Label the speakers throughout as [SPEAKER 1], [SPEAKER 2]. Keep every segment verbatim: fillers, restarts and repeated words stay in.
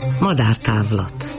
[SPEAKER 1] Madártávlat.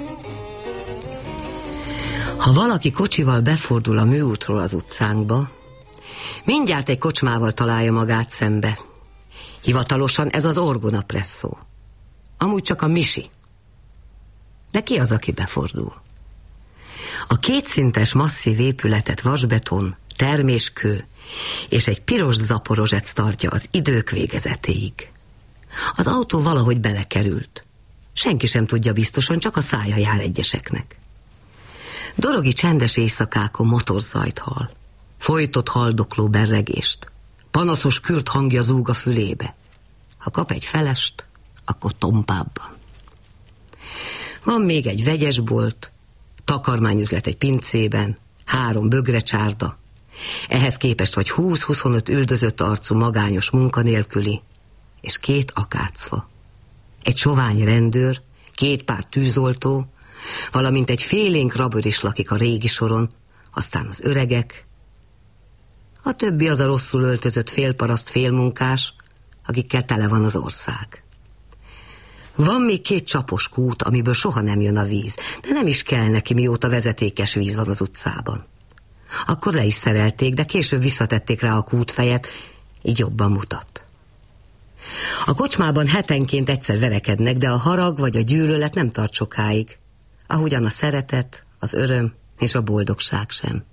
[SPEAKER 1] Ha valaki kocsival befordul a műútról az utcánkba, mindjárt egy kocsmával találja magát szembe. Hivatalosan ez az Orgona Presszó. Amúgy csak a Misi. De ki az, aki befordul? A kétszintes masszív épületet vasbeton, terméskő és egy piros zaporozsec tartja az idők végezetéig. Az autó valahogy belekerült. Senki sem tudja biztosan, csak a szája jár egyeseknek. Dorogi csendes éjszakákon motorzajt hall, folytott haldokló berregést, panaszos kürt hangja zúg a fülébe. Ha kap egy felest, akkor tompábban. Van még egy vegyesbolt, takarmányüzlet egy pincében, három bögrecsárda, ehhez képest vagy húsz-huszonöt üldözött arcú magányos munkanélküli, és két akácfa. Egy sovány rendőr, két pár tűzoltó, valamint egy félénk rabőr is lakik a régi soron, aztán az öregek. A többi az a rosszul öltözött félparaszt félmunkás, akikkel tele van az ország. Van még két csapos kút, amiből soha nem jön a víz, de nem is kell neki, mióta vezetékes víz van az utcában. Akkor le is szerelték, de később visszatették rá a kútfejet, így jobban mutat. A kocsmában hetenként egyszer verekednek, de a harag vagy a gyűlölet nem tart sokáig, ahogyan a szeretet, az öröm és a boldogság sem.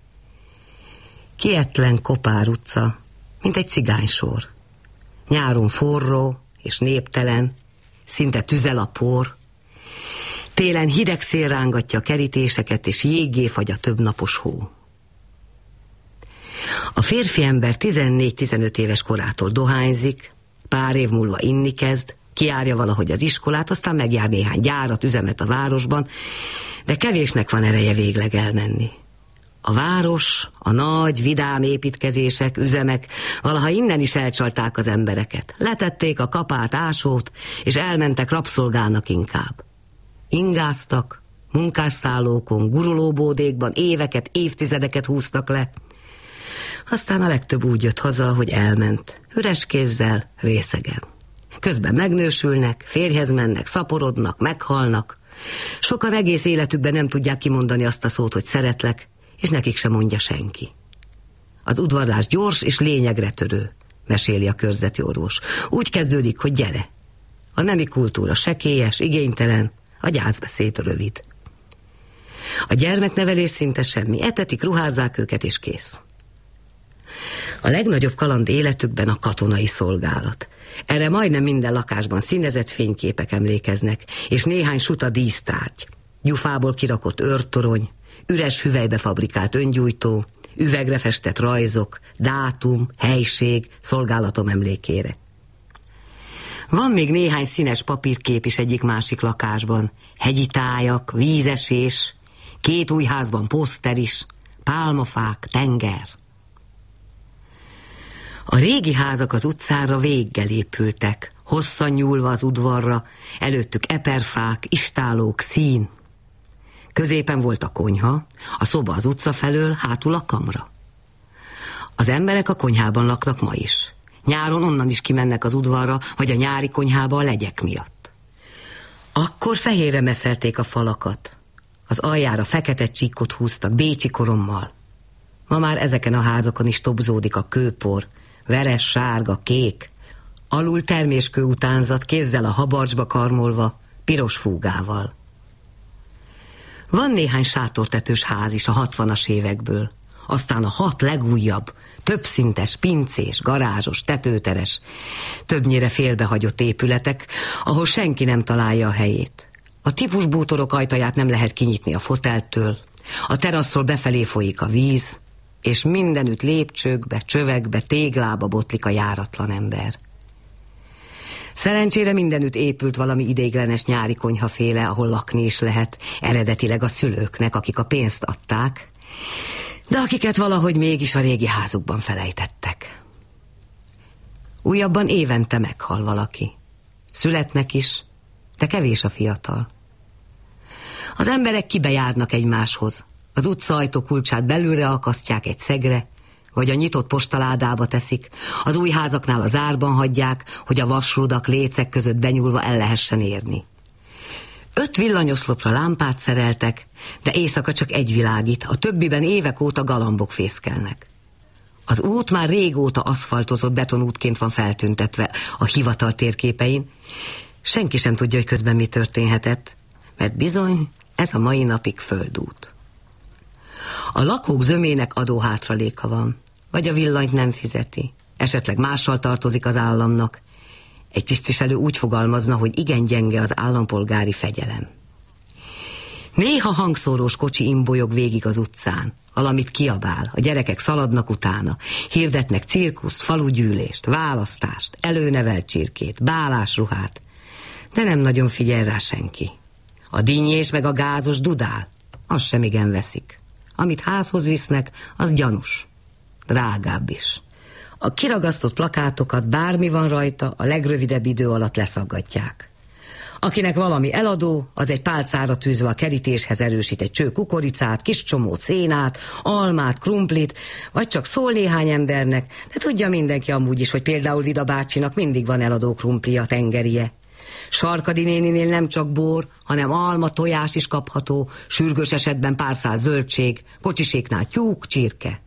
[SPEAKER 1] Kietlen Kopár utca, mint egy cigánysor. Nyáron forró és néptelen, szinte tüzel a por. Télen hideg szél rángatja a kerítéseket, és jéggé fagy a többnapos hó. A férfi ember tizennégy-tizenöt éves korától dohányzik, pár év múlva inni kezd, kijárja valahogy az iskolát, aztán megjár néhány gyárat, üzemet a városban, de kevésnek van ereje végleg elmenni. A város, a nagy, vidám építkezések, üzemek valaha innen is elcsalták az embereket. Letették a kapát, ásót, és elmentek rabszolgának inkább. Ingáztak, munkásszállókon, gurulóbódékban éveket, évtizedeket húztak le. Aztán a legtöbb úgy jött haza, hogy elment, üres kézzel, részegen. Közben megnősülnek, férjhez mennek, szaporodnak, meghalnak. Sokan egész életükben nem tudják kimondani azt a szót, hogy szeretlek, és nekik sem mondja senki. Az udvarlás gyors és lényegre törő, meséli a körzeti orvos. Úgy kezdődik, hogy gyere. A nemi kultúra sekélyes, igénytelen, a gyászbeszéd rövid. A gyermeknevelés szinte semmi, etetik, ruházzák őket, és kész. A legnagyobb kaland életükben a katonai szolgálat. Erre majdnem minden lakásban színezett fényképek emlékeznek, és néhány suta dísztárgy. Gyufából kirakott őrtorony, üres hüvelybe fabrikált öngyújtó, üvegre festett rajzok, dátum, helység, szolgálatom emlékére. Van még néhány színes papírkép is egyik-másik lakásban, hegyi tájak, vízesés, két új házban poszter is, pálmafák, tenger. A régi házak az utcára véggel épültek, hosszan nyúlva az udvarra, előttük eperfák, istálók, szín. Középen volt a konyha, a szoba az utca felől, hátul a kamra. Az emberek a konyhában laknak ma is. Nyáron onnan is kimennek az udvarra, vagy a nyári konyhába a legyek miatt. Akkor fehérre meszelték a falakat. Az aljára fekete csíkot húztak, bécsi korommal. Ma már ezeken a házakon is tobzódik a kőpor, veres, sárga, kék, alul terméskő utánzat, kézzel a habarcsba karmolva, piros fúgával. Van néhány sátortetős ház is a hatvanas évekből, aztán a hat legújabb, többszintes, pincés, garázsos, tetőteres, többnyire félbehagyott épületek, ahol senki nem találja a helyét. A típusbútorok ajtaját nem lehet kinyitni a foteltől, a teraszról befelé folyik a víz, és mindenütt lépcsőkbe, csövekbe, téglába botlik a járatlan ember. Szerencsére mindenütt épült valami ideiglenes nyári konyhaféle, ahol lakni is lehet, eredetileg a szülőknek, akik a pénzt adták, de akiket valahogy mégis a régi házukban felejtettek. Újabban évente meghal valaki. Születnek is, de kevés a fiatal. Az emberek kibejárnak egymáshoz, az utcaajtó kulcsát belülre akasztják egy szegre, vagy a nyitott postaládába teszik, az új házaknál az árban hagyják, hogy a vasrudak lécek között benyúlva el lehessen érni. Öt villanyoszlopra lámpát szereltek, de éjszaka csak egy világít, a többiben évek óta galambok fészkelnek. Az út már régóta aszfaltozott betonútként van feltüntetve a hivatal térképein. Senki sem tudja, hogy közben mi történhetett, mert bizony ez a mai napig földút. A lakók zömének adóhátraléka van, vagy a villanyt nem fizeti, esetleg mással tartozik az államnak. Egy tisztviselő úgy fogalmazna, hogy igen gyenge az állampolgári fegyelem. Néha hangszórós kocsi imbolyog végig az utcán, valamit kiabál, a gyerekek szaladnak utána, hirdetnek cirkuszt, falugyűlést, választást, előnevelt csirkét, bálásruhát, de nem nagyon figyel rá senki. A dinnyés meg a gázos dudál, azt sem igen veszik. Amit házhoz visznek, az gyanús, drágább is. A kiragasztott plakátokat, bármi van rajta, a legrövidebb idő alatt leszaggatják. Akinek valami eladó, az egy pálcára tűzve a kerítéshez erősít egy cső kukoricát, kis csomó szénát, almát, krumplit, vagy csak szól néhány embernek, de tudja mindenki amúgy is, hogy például Vida bácsinak mindig van eladó krumplia, tengerie. Sarkadi néninél nem csak bor, hanem alma, tojás is kapható, sürgős esetben pár száz zöldség, kocsiséknál tyúk, csirke.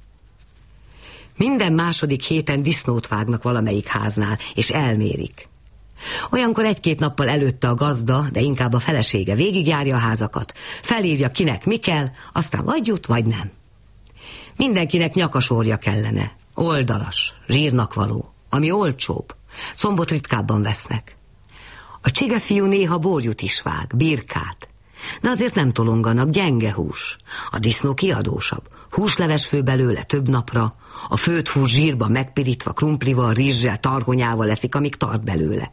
[SPEAKER 1] Minden második héten disznót vágnak valamelyik háznál, és elmérik. Olyankor egy-két nappal előtte a gazda, de inkább a felesége végigjárja a házakat, felírja, kinek mi kell, aztán vagy jut, vagy nem. Mindenkinek nyakasorja kellene, oldalas, zsírnak való, ami olcsóbb, combot ritkábban vesznek. A csigefiú néha borjut is vág, birkát, de azért nem tolonganak, gyenge hús. A disznó kiadósabb, húsleves fő belőle több napra, a főtt hús zsírba megpirítva, krumplival, rizssel, tarhonyával leszik, amíg tart belőle.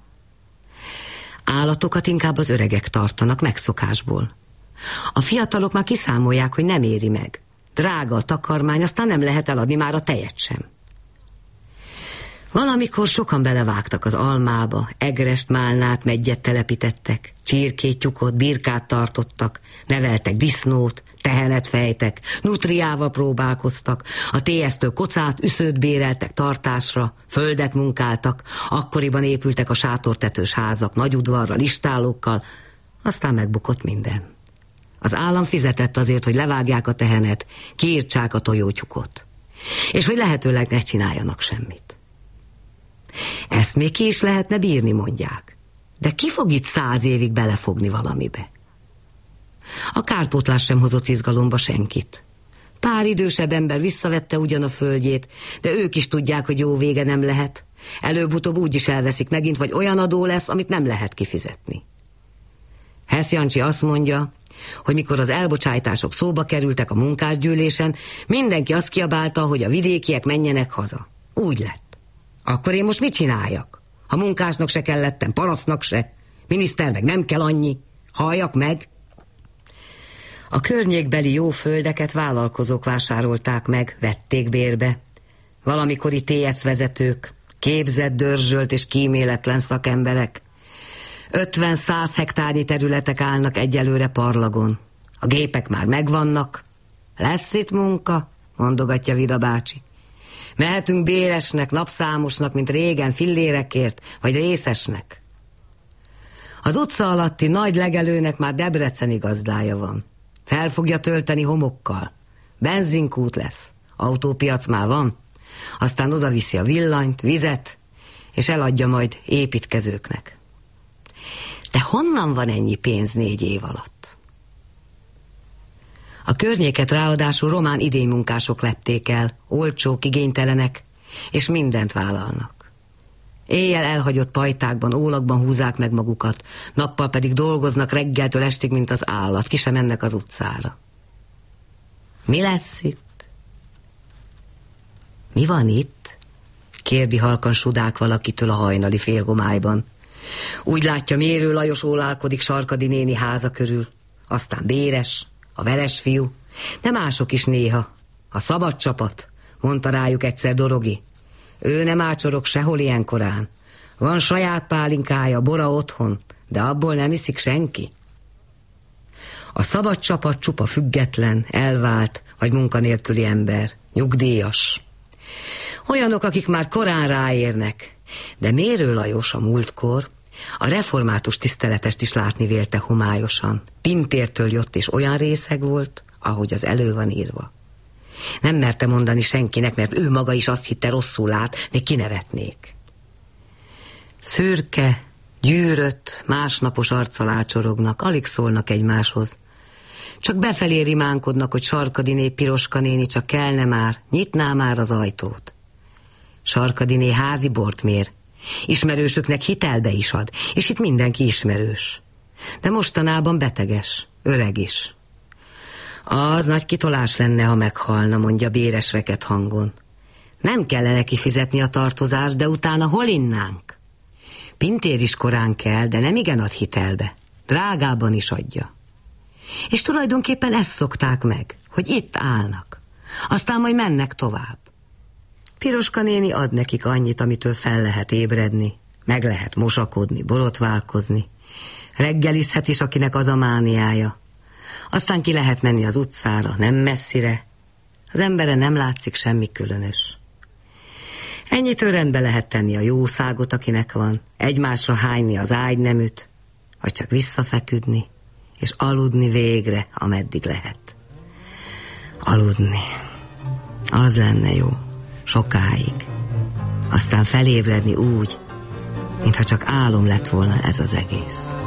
[SPEAKER 1] Állatokat inkább az öregek tartanak, megszokásból. A fiatalok már kiszámolják, hogy nem éri meg. Drága a takarmány, aztán nem lehet eladni már a tejet sem. Valamikor sokan belevágtak az almába, egrest, málnát, meggyet telepítettek, csirkét, tyukot, birkát tartottak, neveltek disznót, tehenet fejtek, nutriával próbálkoztak, a tésztől kocát, üszőt béreltek tartásra, földet munkáltak, akkoriban épültek a sátortetős házak, nagy udvarral, istállókkal, aztán megbukott minden. Az állam fizetett azért, hogy levágják a tehenet, kiírtsák a tojótyukot, és hogy lehetőleg ne csináljanak semmit. Ezt még ki is lehetne bírni, mondják. De ki fog itt száz évig belefogni valamibe? A kárpótlás sem hozott izgalomba senkit. Pár idősebb ember visszavette ugyan a földjét, de ők is tudják, hogy jó vége nem lehet. Előbb-utóbb úgy is elveszik megint, vagy olyan adó lesz, amit nem lehet kifizetni. Hesz Jancsi azt mondja, hogy mikor az elbocsájtások szóba kerültek a munkásgyűlésen, mindenki azt kiabálta, hogy a vidékiek menjenek haza. Úgy lett. Akkor én most mit csináljak? Ha munkásnak se kell lettem, parasztnak se, miniszter meg nem kell annyi, halljak meg. A környékbeli jó földeket vállalkozók vásárolták meg, vették bérbe. Valamikori té es vezetők, képzett, dörzsölt és kíméletlen szakemberek. ötven-száz hektárnyi területek állnak egyelőre parlagon. A gépek már megvannak. Lesz itt munka, mondogatja Vida bácsi. Mehetünk béresnek, napszámosnak, mint régen, fillérekért, vagy részesnek. Az utca alatti nagy legelőnek már debreceni gazdája van. Fel fogja tölteni homokkal. Benzinkút lesz. Autópiac már van. Aztán oda viszi a villanyt, vizet, és eladja majd építkezőknek. De honnan van ennyi pénz négy év alatt? A környéket ráadásul román idénymunkások lepték el, olcsók, igénytelenek, és mindent vállalnak. Éjjel elhagyott pajtákban, ólakban húzzák meg magukat, nappal pedig dolgoznak reggeltől estig, mint az állat, ki sem mennek az utcára. Mi lesz itt? Mi van itt? Kérdi halkan Sudák valakitől a hajnali félhomályban. Úgy látja, Mérő Lajos ólálkodik Sarkadi néni háza körül, aztán Béres, a Veres fiú, de mások is néha. A szabad csapat, mondta rájuk egyszer Dorogi. Ő nem ácsorog sehol ilyen korán. Van saját pálinkája, bora otthon, de abból nem iszik senki. A szabad csapat csupa független, elvált, vagy munkanélküli ember, nyugdíjas. Olyanok, akik már korán ráérnek, de Mérő Lajos a múltkor A református tiszteletest is látni vélte homályosan. Pintértől jött, és olyan részeg volt, ahogy az elő van írva. Nem merte mondani senkinek, mert ő maga is azt hitte, rosszul lát, még kinevetnék. Szürke, gyűrött, másnapos arccal ácsorognak, alig szólnak egymáshoz. Csak befelé rimánkodnak, hogy Sarkadiné, Piroska néni, csak kelne már, nyitná már az ajtót. Sarkadiné házi bort mér, ismerősöknek hitelbe is ad, és itt mindenki ismerős. De mostanában beteges, öreg is. Az nagy kitolás lenne, ha meghalna, mondja béres reket hangon. Nem kellene kifizetni a tartozást, de utána hol innánk? Pintér is korán kell, de nem igen ad hitelbe. Drágában is adja. És tulajdonképpen ezt szokták meg, hogy itt állnak. Aztán majd mennek tovább. Piroska néni ad nekik annyit, amitől fel lehet ébredni, meg lehet mosakodni, borotválkozni. Reggelizhet is, akinek az a mániája. Aztán ki lehet menni az utcára, nem messzire. Az embere nem látszik semmi különös. Ennyitől rendbe lehet tenni a jószágot, akinek van, egymásra hányni az ágyneműt, vagy csak visszafeküdni, és aludni végre, ameddig lehet. Aludni. Az lenne jó, sokáig. Aztán felébredni úgy, mintha csak álom lett volna ez az egész.